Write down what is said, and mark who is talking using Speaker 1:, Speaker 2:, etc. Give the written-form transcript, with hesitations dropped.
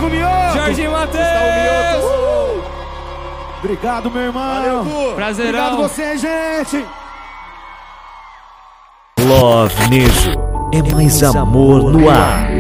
Speaker 1: Gustavo Mioto.
Speaker 2: Jorge Matheus.
Speaker 1: Obrigado, meu irmão.
Speaker 3: Valeu, Du.
Speaker 2: Prazerão.
Speaker 1: Obrigado você, gente.
Speaker 4: Love Nejo é mais amor no ar.